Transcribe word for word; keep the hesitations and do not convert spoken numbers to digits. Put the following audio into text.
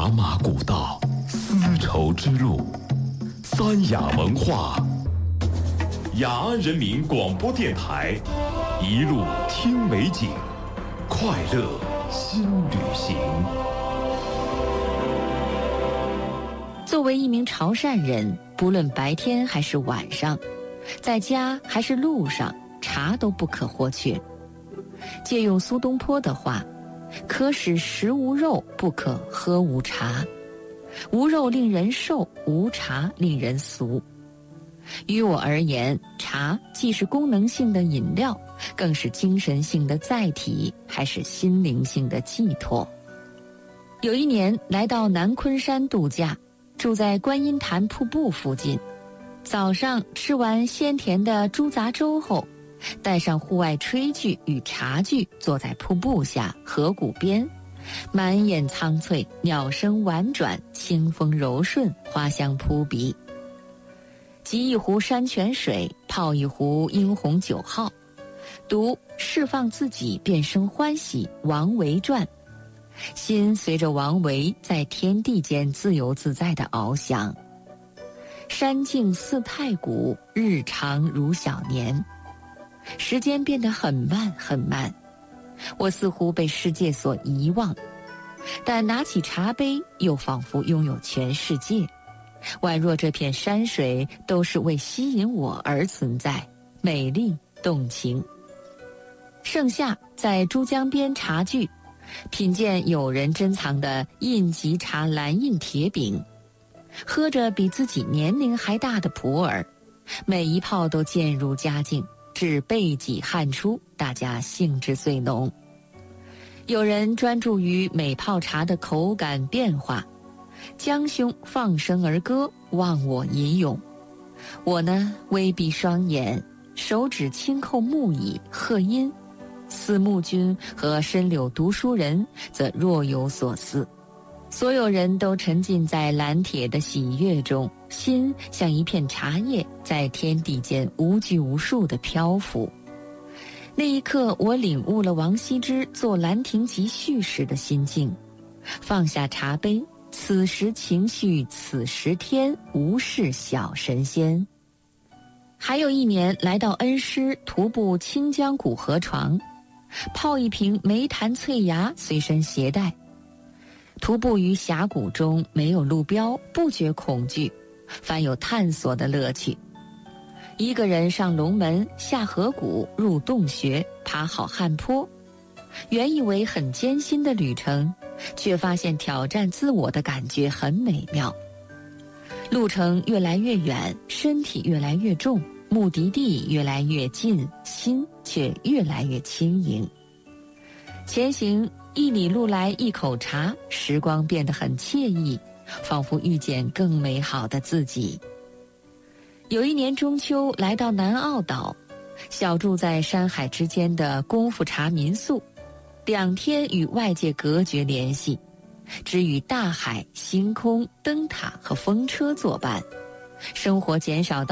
茶马古道，丝绸之路，三雅文化。雅安人民广播电台，一路听美景，快乐新旅行。 作为一名潮汕人，不论白天还是晚上，在家还是路上，茶都不可或缺。借用苏东坡的话，可使食无肉，不可喝无茶。无肉令人瘦，无茶令人俗。于我而言，茶既是功能性的饮料，更是精神性的载体，还是心灵性的寄托。有一年来到南昆山度假，住在观音潭瀑布附近。早上吃完鲜甜的猪杂粥后，带上户外炊具与茶具，坐在瀑布下河谷边，满眼苍翠，鸟声婉转，清风柔顺，花香扑鼻。沏一壶山泉水，泡一壶英红酒号，读释放自己便生欢喜王维传，心随着王维在天地间自由自在地翱翔。山静似太古，日长如小年。时间变得很慢很慢，我似乎被世界所遗忘，但拿起茶杯又仿佛拥有全世界，宛若这片山水都是为吸引我而存在，美丽动情。盛夏在珠江边茶具，品见友人珍藏的印吉茶蓝印铁饼，喝着比自己年龄还大的普洱，每一泡都渐入佳境，至背脊汗出，大家兴致最浓。有人专注于每泡茶的口感变化，江兄放声而歌，忘我吟咏。我呢，微闭双眼，手指轻扣木椅和音。思慕君和深柳读书人则若有所思。所有人都沉浸在蓝铁的喜悦中，心像一片茶叶，在天地间无拘无束地漂浮。那一刻，我领悟了王羲之做《兰亭集序》时的心境，放下茶杯，此时情绪，此时天，无事小神仙。还有一年来到恩施，徒步清江谷河床，泡一瓶梅潭翠芽随身携带。徒步于峡谷中，没有路标，不觉恐惧，反有探索的乐趣。一个人上龙门，下河谷，入洞穴，爬好汉坡。原以为很艰辛的旅程，却发现挑战自我的感觉很美妙。路程越来越远，身体越来越重，目的地越来越近，心却越来越轻盈。前行一里路来一口茶，时光变得很惬意，仿佛遇见更美好的自己。有一年中秋来到南澳岛，小住在山海之间的功夫茶民宿，两天与外界隔绝联系，只与大海、星空、灯塔和风车作伴，生活减少到